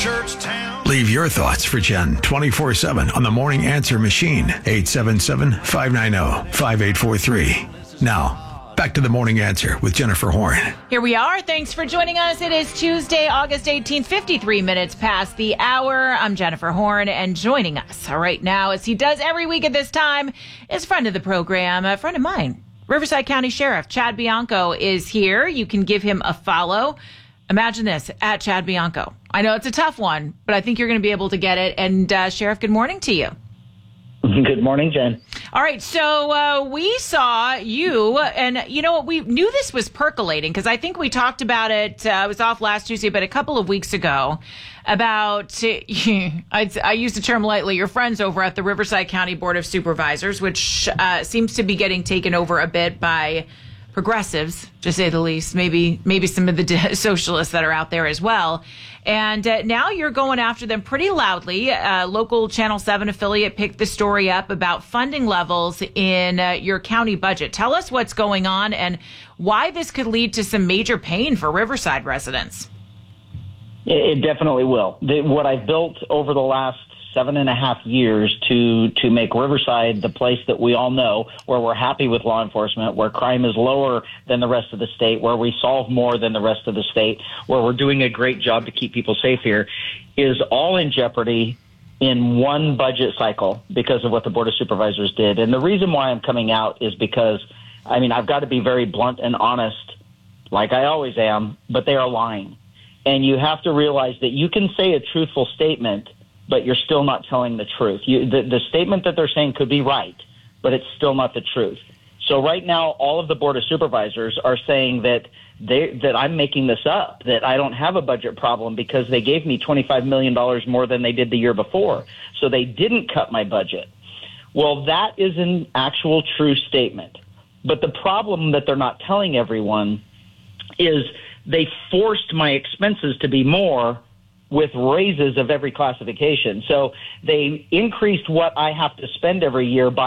church town. Leave your thoughts for Jen 24/7 on the Morning Answer machine, 877-590-5843. Now, back to the Morning Answer with Jennifer Horn. Here we are. Thanks for joining us. It is Tuesday, August 18th, 53 minutes past the hour. I'm Jennifer Horn, and joining us right now, as he does every week at this time, is a friend of the program, a friend of mine. Riverside County Sheriff Chad Bianco is here. You can give him a follow. Imagine this, at Chad Bianco. I know it's a tough one, but I think you're going to be able to get it. And Sheriff, good morning to you. Good morning, Jen. All right, so we saw you, and you know what, we knew this was percolating because I think we talked about it, I was off last Tuesday, but a couple of weeks ago, about, I use the term lightly, your friends over at the Riverside County Board of Supervisors, which seems to be getting taken over a bit by progressives, to say the least, maybe some of the socialists that are out there as well. And now you're going after them pretty loudly. Local Channel 7 affiliate picked the story up about funding levels in your county budget. Tell us what's going on and why this could lead to some major pain for Riverside residents. It definitely will. What I've built over the last 7.5 years to make Riverside the place that we all know, where we're happy with law enforcement, where crime is lower than the rest of the state, where we solve more than the rest of the state, where we're doing a great job to keep people safe here, is all in jeopardy in one budget cycle because of what the Board of Supervisors did. And the reason why I'm coming out is because, I've got to be very blunt and honest, like I always am, but they are lying. And you have to realize that you can say a truthful statement, but you're still not telling the truth. The statement that they're saying could be right, but it's still not the truth. So right now, all of the Board of Supervisors are saying that I'm making this up, that I don't have a budget problem because they gave me $25 million more than they did the year before. So they didn't cut my budget. Well, that is an actual true statement. But the problem that they're not telling everyone is they forced my expenses to be more with raises of every classification. So they increased what I have to spend every year by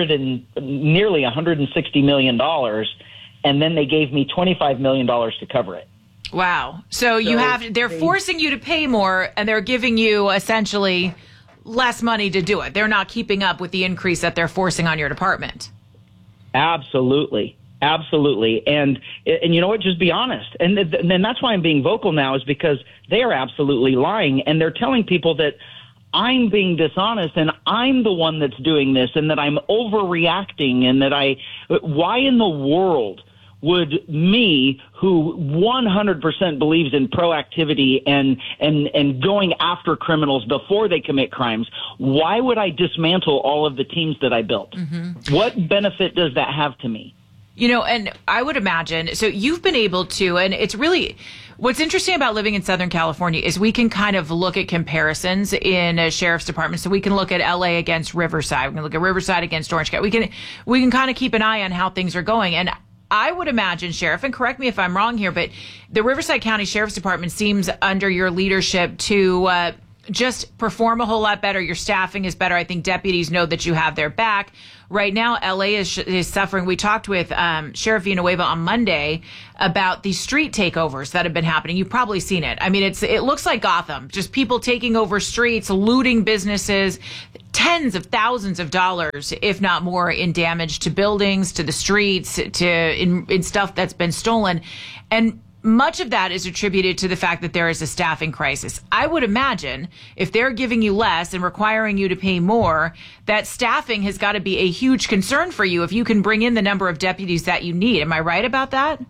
nearly $160 million, and then they gave me $25 million to cover it. Wow. So they're forcing you to pay more, and they're giving you essentially less money to do it. They're not keeping up with the increase that they're forcing on your department. Absolutely. Absolutely. And you know what? Just be honest. And then that's why I'm being vocal now, is because they are absolutely lying. And they're telling people that I'm being dishonest and I'm the one that's doing this and that I'm overreacting and that why in the world would me, who 100% believes in proactivity and going after criminals before they commit crimes, why would I dismantle all of the teams that I built? Mm-hmm. What benefit does that have to me? You know, and I would imagine, so you've been able to, and it's really, what's interesting about living in Southern California is we can kind of look at comparisons in a sheriff's department. So we can look at LA against Riverside. We can look at Riverside against Orange County. We can kind of keep an eye on how things are going. And I would imagine, Sheriff, and correct me if I'm wrong here, but the Riverside County Sheriff's Department seems under your leadership to just perform a whole lot better. Your staffing is better. I think deputies know that you have their back. Right now, LA is suffering. We talked with Sheriff Villanueva on Monday about the street takeovers that have been happening. You've probably seen it. I mean, it looks like Gotham. Just people taking over streets, looting businesses, tens of thousands of dollars, if not more, in damage to buildings, to the streets, in stuff that's been stolen. And much of that is attributed to the fact that there is a staffing crisis. I would imagine if they're giving you less and requiring you to pay more, that staffing has got to be a huge concern for you if you can bring in the number of deputies that you need. Am I right about that?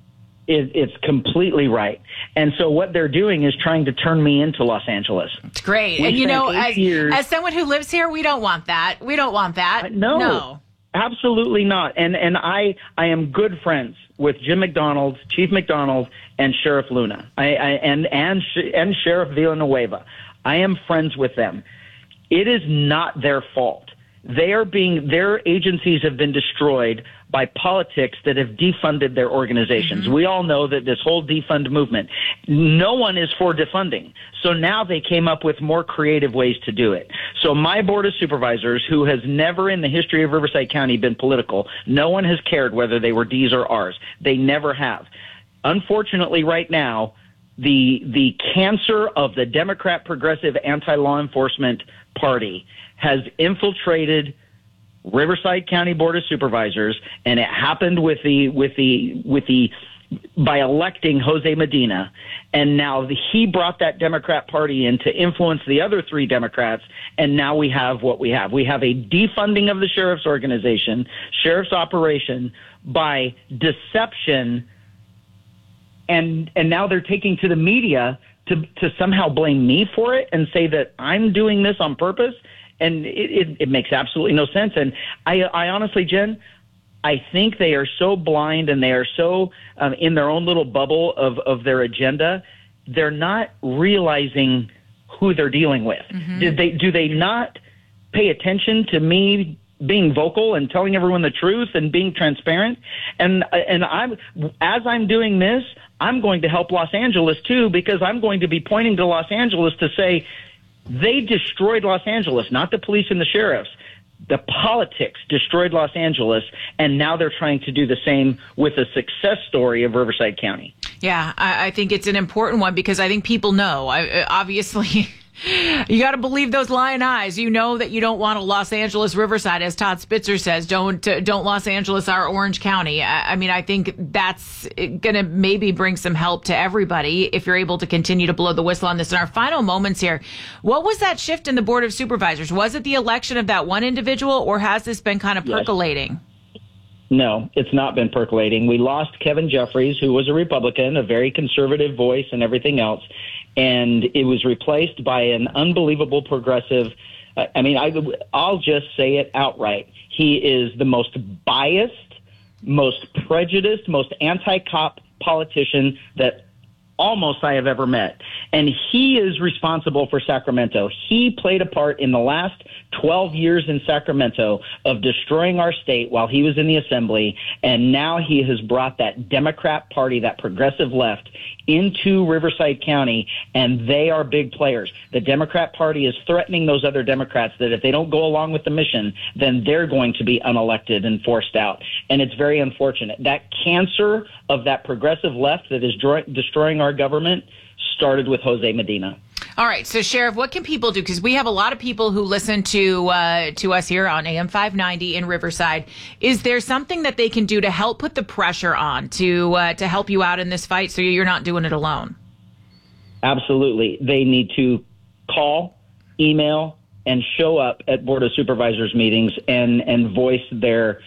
It's completely right. And so what they're doing is trying to turn me into Los Angeles. It's great. And, you know, as someone who lives here, we don't want that. We don't want that. No. Absolutely not. And I am good friends with Jim McDonald, Chief McDonald, and Sheriff Luna, and Sheriff Villanueva. I am friends with them. It is not their fault. Their agencies have been destroyed by politics that have defunded their organizations. Mm-hmm. We all know that this whole defund movement, no one is for defunding. So now they came up with more creative ways to do it. So my Board of Supervisors, who has never in the history of Riverside County been political, no one has cared whether they were D's or R's. They never have. Unfortunately, right now, the cancer of the Democrat progressive anti-law enforcement party has infiltrated Riverside County Board of Supervisors, and it happened with the by electing Jose Medina, and now he brought that Democrat Party in to influence the other three Democrats, and now we have what we have. We have a defunding of the sheriff's organization, sheriff's operation, by deception, and now they're taking to the media to somehow blame me for it and say that I'm doing this on purpose, and it makes absolutely no sense. And I honestly, Jen, I think they are so blind and they are so in their own little bubble of their agenda, they're not realizing who they're dealing with. Mm-hmm. Do they not pay attention to me being vocal and telling everyone the truth and being transparent? And as I'm doing this, I'm going to help Los Angeles too, because I'm going to be pointing to Los Angeles to say they destroyed Los Angeles, not the police and the sheriffs. The politics destroyed Los Angeles, and now they're trying to do the same with the success story of Riverside County. Yeah, I think it's an important one because I think people know. Obviously, you got to believe those lying eyes. You know that you don't want a Los Angeles Riverside, as Todd Spitzer says. Don't Los Angeles our Orange County. I mean, I think that's going to maybe bring some help to everybody if you're able to continue to blow the whistle on this. In our final moments here, what was that shift in the Board of Supervisors? Was it the election of that one individual, or has this been kind of percolating? No, it's not been percolating. We lost Kevin Jeffries, who was a Republican, a very conservative voice and everything else, and it was replaced by an unbelievable progressive. I'll just say it outright. He is the most biased, most prejudiced, most anti-cop politician that almost I have ever met. And he is responsible for Sacramento. He played a part in the last 12 years in Sacramento of destroying our state while he was in the assembly. And now he has brought that Democrat Party, that progressive left, into Riverside County, and they are big players. The Democrat Party is threatening those other Democrats that if they don't go along with the mission, then they're going to be unelected and forced out. And it's very unfortunate. That cancer of that progressive left that is destroying our government started with Jose Medina. All right. So, Sheriff, what can people do? Because we have a lot of people who listen to us here on AM 590 in Riverside. Is there something that they can do to help put the pressure on to help you out in this fight so you're not doing it alone? Absolutely. They need to call, email, and show up at Board of Supervisors meetings and voice their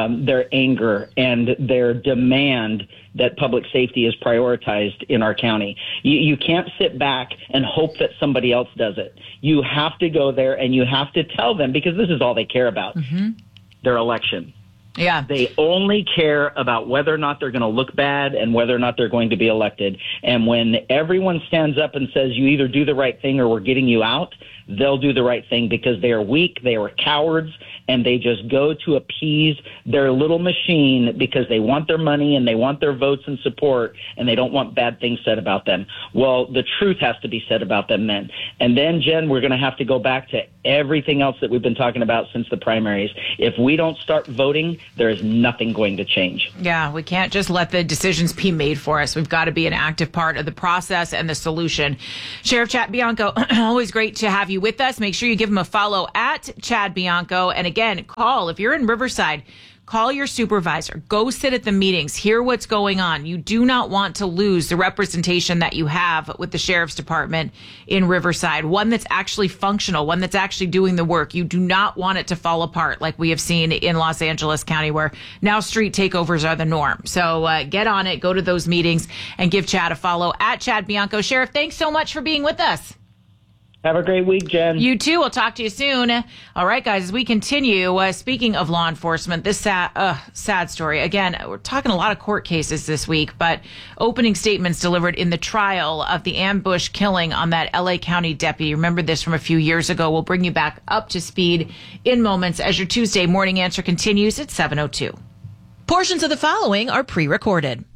anger and their demand that public safety is prioritized in our county. You can't sit back and hope that somebody else does it. You have to go there and you have to tell them, because this is all they care about, their election. Yeah. They only care about whether or not they're going to look bad and whether or not they're going to be elected. And when everyone stands up and says, you either do the right thing or we're getting you out, they'll do the right thing because they are weak, they are cowards, and they just go to appease their little machine because they want their money and they want their votes and support, and they don't want bad things said about them. Well, the truth has to be said about them then. And then, Jen, we're going to have to go back to everything else that we've been talking about since the primaries. If we don't start voting, there is nothing going to change. Yeah, we can't just let the decisions be made for us. We've got to be an active part of the process and the solution. Sheriff Chad Bianco, always great to have you with us. Make sure you give him a follow at Chad Bianco. And again, call. If you're in Riverside, call your supervisor. Go sit at the meetings. Hear what's going on. You do not want to lose the representation that you have with the Sheriff's Department in Riverside, one that's actually functional, one that's actually doing the work. You do not want it to fall apart like we have seen in Los Angeles County, where now street takeovers are the norm. So get on it. Go to those meetings and give Chad a follow at Chad Bianco. Sheriff, thanks so much for being with us. Have a great week, Jen. You too. We'll talk to you soon. All right, guys, as we continue, speaking of law enforcement, this sad story. Again, we're talking a lot of court cases this week, but opening statements delivered in the trial of the ambush killing on that L.A. County deputy. Remember this from a few years ago. We'll bring you back up to speed in moments as your Tuesday morning answer continues at 7:02. Portions of the following are pre-recorded.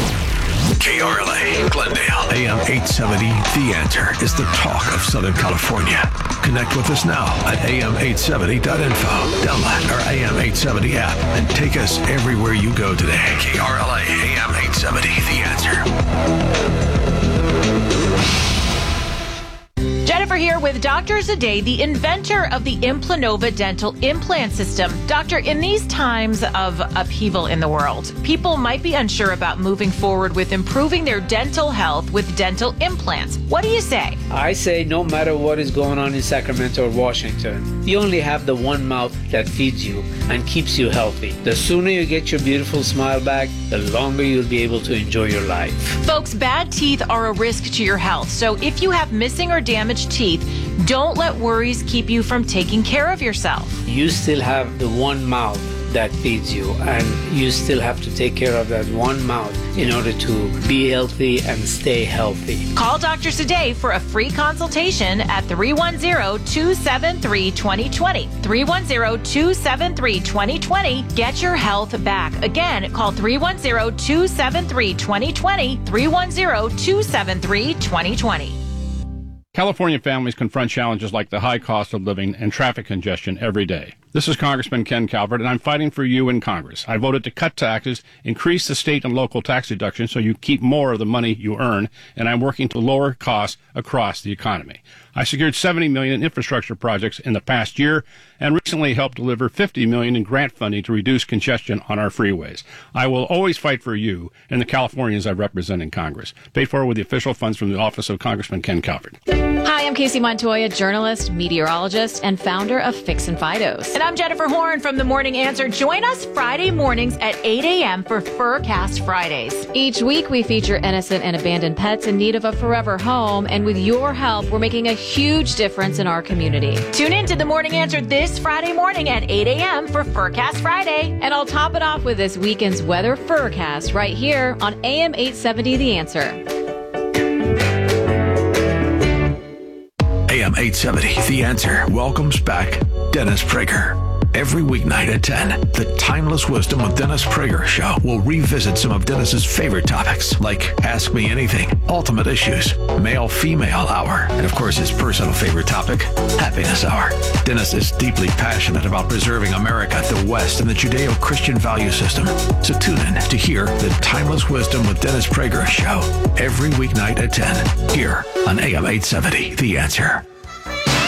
KRLA, Glendale, AM 870. The Answer is the talk of Southern California. Connect with us now at am870.info. Download our AM 870 app and take us everywhere you go today. KRLA, AM 870. The Answer. Jennifer here with Dr. Zadeh, the inventor of the Implanova dental implant system. Doctor, in these times of upheaval in the world, people might be unsure about moving forward with improving their dental health with dental implants. What do you say? I say no matter what is going on in Sacramento or Washington, you only have the one mouth that feeds you and keeps you healthy. The sooner you get your beautiful smile back, the longer you'll be able to enjoy your life. Folks, bad teeth are a risk to your health. So if you have missing or damaged teeth, don't let worries keep you from taking care of yourself. You still have the one mouth that feeds you, and you still have to take care of that one mouth in order to be healthy and stay healthy. Call Dr. Zadeh for a free consultation at 310-273-2020. 310-273-2020. Get your health back. Again, call 310-273-2020. 310-273-2020. California families confront challenges like the high cost of living and traffic congestion every day. This is Congressman Ken Calvert, and I'm fighting for you in Congress. I voted to cut taxes, increase the state and local tax deductions so you keep more of the money you earn, and I'm working to lower costs across the economy. I secured $70 million in infrastructure projects in the past year and recently helped deliver $50 million in grant funding to reduce congestion on our freeways. I will always fight for you and the Californians I represent in Congress. Paid for with the official funds from the office of Congressman Ken Calvert. Hi, I'm Casey Montoya, journalist, meteorologist, and founder of Fix and Fidos. And I'm Jennifer Horn from The Morning Answer. Join us Friday mornings at 8 a.m. for Furcast Fridays. Each week, we feature innocent and abandoned pets in need of a forever home. And with your help, we're making a huge difference in our community. Tune in to The Morning Answer this Friday morning at 8 a.m. for Furcast Friday. And I'll top it off with this weekend's weather Furcast right here on AM 870 The Answer. AM 870, The Answer, welcomes back Dennis Prager. Every weeknight at 10, the Timeless Wisdom of Dennis Prager show will revisit some of Dennis's favorite topics, like Ask Me Anything, Ultimate Issues, Male-Female Hour, and of course his personal favorite topic, Happiness Hour. Dennis is deeply passionate about preserving America, the West, and the Judeo-Christian value system. So tune in to hear the Timeless Wisdom with Dennis Prager show every weeknight at 10, here on AM 870, The Answer.